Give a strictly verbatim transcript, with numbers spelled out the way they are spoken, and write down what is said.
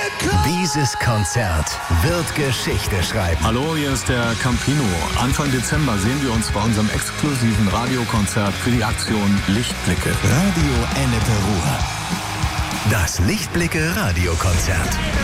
Dieses Konzert wird Geschichte schreiben. Hallo, hier ist der Campino. Anfang Dezember sehen wir uns bei unserem exklusiven Radiokonzert für die Aktion Lichtblicke. Radio Ennepe Ruhr. Das Lichtblicke Radiokonzert.